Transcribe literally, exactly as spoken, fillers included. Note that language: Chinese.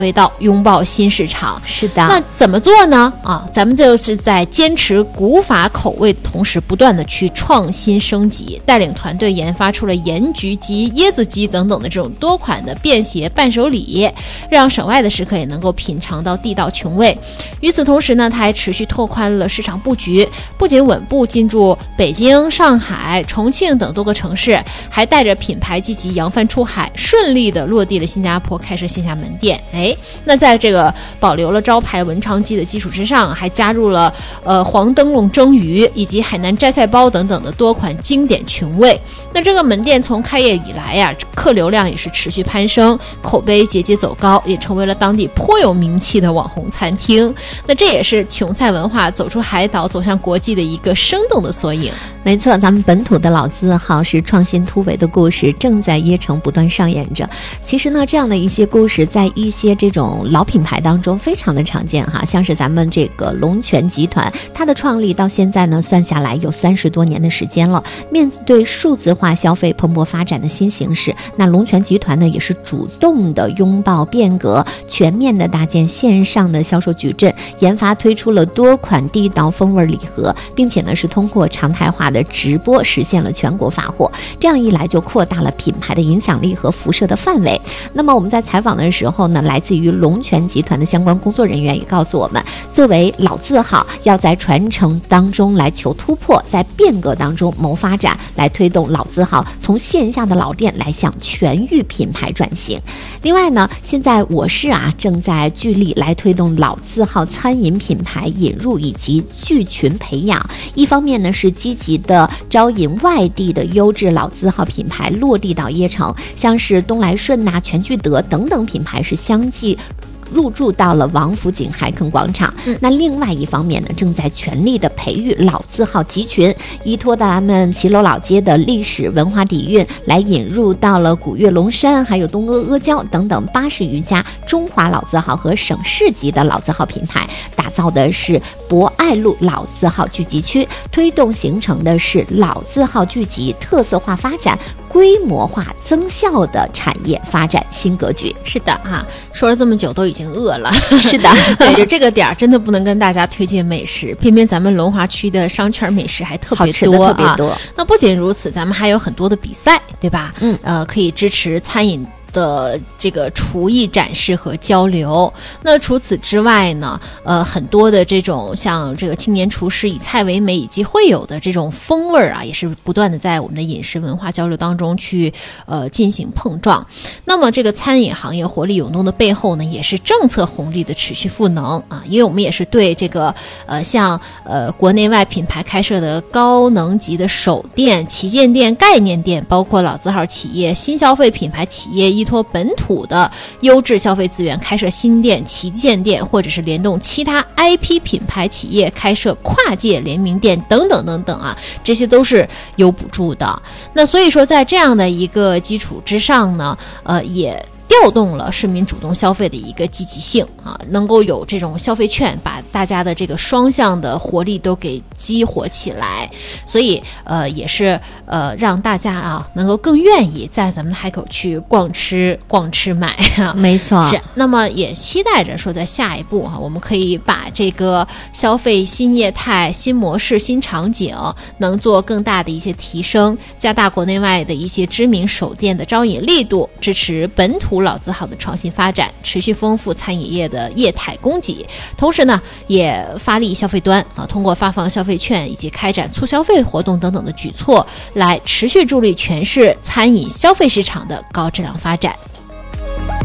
味道，拥抱新市场。 是的， 那怎么做呢？啊，咱们就是在坚持古法口味的同时，不断的去创新升级，带领团队研发出了盐焗鸡、椰子鸡等等的这种多款的便携伴手礼，让省外的食客也能够品尝到地道穷味。与此同时呢，它还持续拓宽了市场布局，不仅稳步进驻北京、上海、重庆等多个城市，还带着品牌积极扬帆出海，顺利的落地了新加坡，开设线下门店。哎，那在这个保留了招牌文昌鸡的基础之上，还加入了呃黄灯笼蒸鱼以及海南摘菜包等等的多款经典群味。那这个门店从开业以来呀，客流量也是持续攀升，口碑节节走高，也成为了当地颇有名气的网红餐厅。那这也是琼菜文化走出海岛走向国际的一个生动的缩影。 没错，咱们本土的老字号是创新突围的故事正在椰城不断上演着。其实呢，这样的一些故事在一些这种老品牌当中非常的常见哈，像是咱们这个龙泉集团，它的创立到现在呢，算下来有三十多年的时间了。面对数字化消费蓬勃发展的新形势，那龙泉集团呢也是主动的拥抱变革，全面的搭建线上的销售矩阵，研发推出了多款地道风味礼盒，并且呢是通过常态化的直播实现了全国发货。这样一来就扩大了品牌的影响力和辐射的范围。那么我们在采访的时候呢，来自于龙泉集团的相关工作人员也告诉我们，作为老字号，要在传承当中来求突破，在变革当中谋发展，来推动老字号从线下的老店来向全域品牌转型。另外呢，现在我市啊正在聚力来推动老字号餐饮品牌引入以及聚群培养。一方面呢是积极的招引外地的优质老字号品牌落地到椰城，像是东来顺呐、全聚德等等品牌是相继入驻到了王府井海坑广场。嗯，那另外一方面呢，正在全力的培育老字号集群，依托到咱们骑楼老街的历史文化底蕴，来引入到了古越龙山还有东阿阿胶等等八十余家中华老字号和省市级的老字号品牌，打造的是博爱路老字号聚集区，推动形成的是老字号聚集特色化发展、规模化增效的产业发展新格局。 是的哈，说了这么久都已经饿了。 是的， 对，就这个点儿真的不能跟大家推荐美食，偏偏咱们龙华区的商圈美食还特别多， 特别多、啊。 那不仅如此，咱们还有很多的比赛，对吧？ 嗯， 呃，可以支持餐饮的这个厨艺展示和交流。那除此之外呢，呃，很多的这种像这个青年厨师以菜为美以及会有的这种风味啊，也是不断的在我们的饮食文化交流当中去呃进行碰撞。那么这个餐饮行业活力涌动的背后呢，也是政策红利的持续赋能啊，因为我们也是对这个呃像呃国内外品牌开设的高能级的首店、旗舰店、概念店，包括老字号企业、新消费品牌企业依托本土的优质消费资源开设新店、旗舰店，或者是联动其他 I P 品牌企业开设跨界联名店等等等等啊，这些都是有补助的。那所以说在这样的一个基础之上呢，呃也调动了市民主动消费的一个积极性啊，能够有这种消费券把大家的这个双向的活力都给激活起来，所以呃也是呃让大家啊能够更愿意在咱们海口区逛吃逛吃买啊。 没错， 是。那么也期待着说在下一步啊，我们可以把这个消费新业态、新模式、新场景能做更大的一些提升，加大国内外的一些知名首店的招引力度，支持本土老字号的创新发展，持续丰富餐饮业的业态供给。同时呢，也发力消费端啊，通过发放消费券以及开展促消费活动等等的举措，来持续助力全市餐饮消费市场的高质量发展。